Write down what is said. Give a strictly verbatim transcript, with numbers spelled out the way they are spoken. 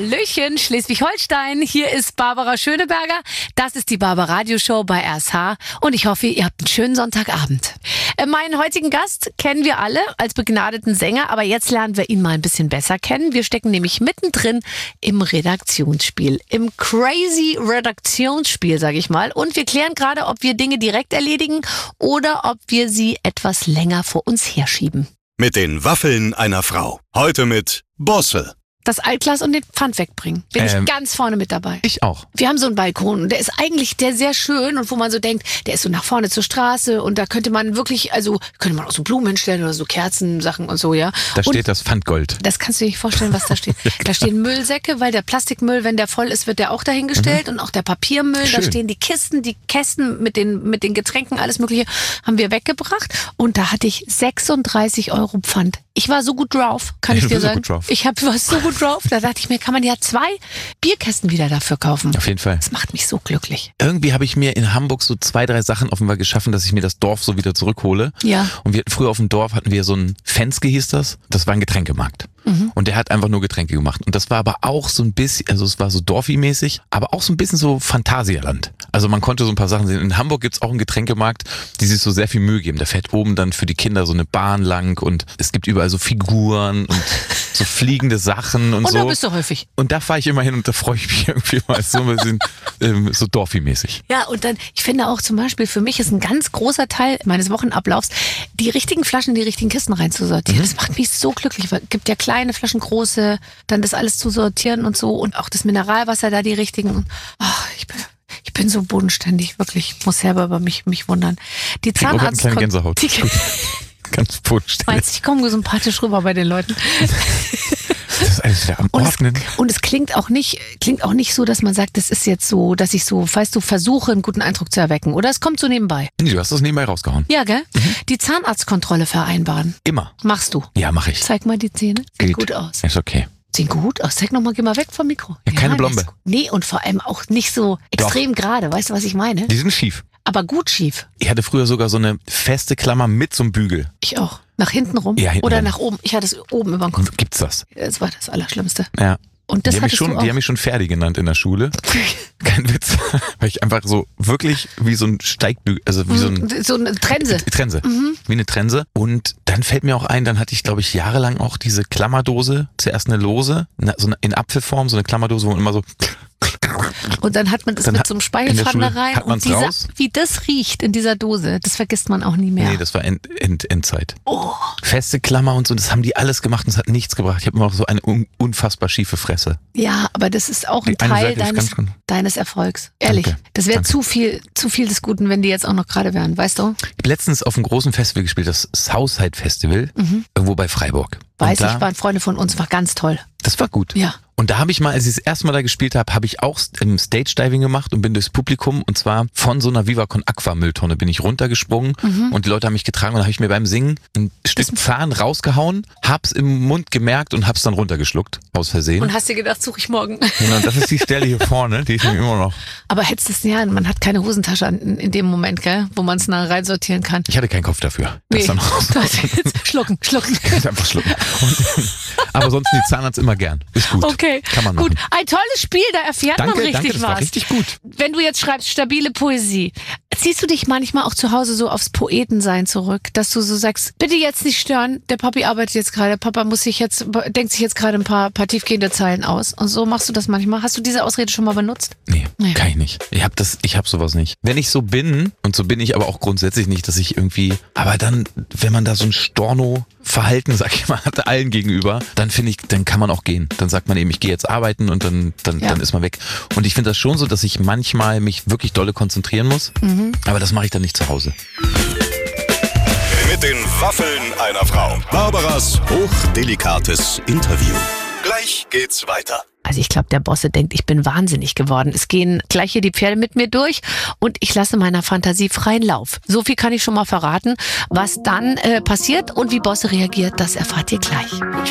Hallöchen, Schleswig-Holstein. Hier ist Barbara Schöneberger. Das ist die Barbara Radioshow bei R S H und ich hoffe, ihr habt einen schönen Sonntagabend. Meinen heutigen Gast kennen wir alle als begnadeten Sänger, aber jetzt lernen wir ihn mal ein bisschen besser kennen. Wir stecken nämlich mittendrin im Redaktionsspiel, im crazy Redaktionsspiel, sage ich mal. Und wir klären gerade, ob wir Dinge direkt erledigen oder ob wir sie etwas länger vor uns herschieben. Mit den Waffeln einer Frau. Heute mit Bosse. Das Altglas und den Pfand wegbringen. Bin Ähm, ich ganz vorne mit dabei. Ich auch. Wir haben so einen Balkon und der ist eigentlich der sehr schön und wo man so denkt, der ist so nach vorne zur Straße und da könnte man wirklich, also könnte man auch so Blumen hinstellen oder so Kerzensachen und so, ja. Da und steht das Pfandgold. das kannst du dir nicht vorstellen, was da steht. Da stehen Müllsäcke, weil der Plastikmüll, wenn der voll ist, wird der auch dahingestellt. Mhm. Und auch der Papiermüll. Schön. Da stehen die Kisten, die Kästen mit den, mit den Getränken, alles Mögliche, haben wir weggebracht. Und da hatte ich sechsunddreißig Euro Pfand. Ich war so gut drauf, kann Ja, ich du dir bist so sagen. gut drauf. Ich hab, war so gut drauf. Da dachte ich mir, kann man ja zwei Bierkästen wieder dafür kaufen. Auf jeden Fall. Das macht mich so glücklich. Irgendwie habe ich mir in Hamburg so zwei, drei Sachen offenbar geschaffen, dass ich mir das Dorf so wieder zurückhole. Ja. Und wir früher auf dem Dorf hatten wir so ein Fenske, hieß das. Das war ein Getränkemarkt. Mhm. Und der hat einfach nur Getränke gemacht. Und das war aber auch so ein bisschen, also es war so Dorfi-mäßig, aber auch so ein bisschen so Phantasialand. Also man konnte so ein paar Sachen sehen. In Hamburg gibt's auch einen Getränkemarkt, die sich so sehr viel Mühe geben. Da fährt oben dann für die Kinder so eine Bahn lang und es gibt überall so Figuren und so fliegende Sachen und, Und so. da bist du häufig. Und da fahre ich immer hin und da freue ich mich irgendwie mal so ein bisschen ähm, so Dorfi-mäßig. Ja, und dann, ich finde auch zum Beispiel, für mich ist ein ganz großer Teil meines Wochenablaufs, die richtigen Flaschen in die richtigen Kisten reinzusortieren. Mhm. Das macht mich so glücklich, weil es gibt ja kleine Flaschen, große, dann das alles zu sortieren und so und auch das Mineralwasser da die richtigen. Ach, ich bin, ich bin so bodenständig, wirklich. Ich muss selber über mich, mich wundern. Die Ich krieg auch grad eine Zahnarzt... kleine Gänsehaut. Die, Ganz bodenständig. meinst du, ich komme sympathisch rüber bei den Leuten? Das ist alles wieder am Und es, Ordnen. und es klingt auch nicht, klingt auch nicht so, dass man sagt, das ist jetzt so, dass ich so, weißt du, versuche, einen guten Eindruck zu erwecken. Oder es kommt so nebenbei. Nee, du hast das nebenbei rausgehauen. Ja, gell? Mhm. Die Zahnarztkontrolle vereinbaren. Immer. Machst du. Ja, mache ich. Zeig mal die Zähne. Sieht Geht. gut aus. Ist okay. Sieht gut aus. Zeig nochmal, geh mal weg vom Mikro. Ja, keine Blombe. ist gut. Nee, und vor allem auch nicht so extrem gerade. Weißt du, was ich meine? Die sind schief. Aber gut schief. Ich hatte früher sogar so eine feste Klammer mit so einem Bügel. Ich auch. Nach hinten rum? Ja, hinten Oder rum. nach oben? Ich hatte es oben über dem Kopf. Gibt's das? Das war das Allerschlimmste. Ja. Und das die haben mich hattest schon, du auch. die haben mich schon Ferdi genannt in der Schule. Kein Witz. Weil ich einfach so wirklich wie so ein Steigbügel, also wie so ein So eine Trense. Trense. Mhm. Wie eine Trense. Und dann fällt mir auch ein, dann hatte ich, glaube ich, jahrelang auch diese Klammerdose. Zuerst eine lose, so eine, in Apfelform, so eine Klammerdose, wo man immer so... Und dann hat man das Dann mit hat- so einem in Speigelfaden da der Schule rein. hat Und man's dieser, raus. wie das riecht in dieser Dose, das vergisst man auch nie mehr. Nee, das war End, End, Endzeit. Oh. Feste Klammer und so, das haben die alles gemacht und es hat nichts gebracht. Ich habe immer noch so eine un, unfassbar schiefe Fresse. Ja, aber das ist auch ein Die eine Teil Seite ist deines, ganz gut. deines Erfolgs. Ehrlich. Danke. Das wäre Danke. zu viel, zu viel des Guten, wenn die jetzt auch noch gerade wären, weißt du? Ich habe letztens auf einem großen Festival gespielt, das Southside Festival, irgendwo bei Freiburg. Weiß und da, ich, waren Freunde von uns, war ganz toll. Das war gut. Ja. Und da habe ich mal, als ich das erste Mal da gespielt habe, habe ich auch ähm, Stage-Diving gemacht und bin durchs Publikum und zwar von so einer Viva Con Aqua Mülltonne bin ich runtergesprungen Mhm. und die Leute haben mich getragen und dann habe ich mir beim Singen ein Stück Zahn rausgehauen, hab's im Mund gemerkt und hab's dann runtergeschluckt, aus Versehen. Und hast dir gedacht, suche ich morgen. Genau, das ist die Stelle hier vorne, die ist nämlich immer noch. Aber hättest es ja, man hat keine Hosentasche in, in dem Moment, gell, wo man es nah reinsortieren kann. Ich hatte keinen Kopf dafür. Nee. Das dann raus. schlucken, schlucken. Einfach schlucken. Und, aber sonst die Zahnarzt immer gern. Ist gut. Okay, Kann man gut. machen. Ein tolles Spiel, da erfährt Danke, man richtig danke, das was. war richtig gut. Wenn du jetzt schreibst, stabile Poesie, ziehst du dich manchmal auch zu Hause so aufs Poetensein zurück, dass du so sagst, bitte jetzt nicht stören, der Papi arbeitet jetzt gerade, Papa muss sich jetzt, denkt sich jetzt gerade ein paar, paar tiefgehende Zeilen aus. Und so machst du das manchmal. Hast du diese Ausrede schon mal benutzt? Nee, Nee. kann ich nicht. Ich hab das, ich hab sowas nicht. Wenn ich so bin, und so bin ich aber auch grundsätzlich nicht, dass ich irgendwie, aber dann, wenn man da so ein Storno-Verhalten, sag ich mal, hat allen gegenüber, dann finde ich, dann kann man auch gehen. Dann sagt man eben, ich gehe jetzt arbeiten und dann, dann, Ja. dann ist man weg. Und ich finde das schon so, dass ich manchmal mich wirklich dolle konzentrieren muss, Mhm. aber das mache ich dann nicht zu Hause. Mit den Waffeln einer Frau. Barbaras hochdelikates Interview. Gleich geht's weiter. Also ich glaube, der Bosse denkt, ich bin wahnsinnig geworden. Es gehen gleich hier die Pferde mit mir durch und ich lasse meiner Fantasie freien Lauf. So viel kann ich schon mal verraten. Was dann äh, passiert und wie Bosse reagiert, das erfahrt ihr gleich.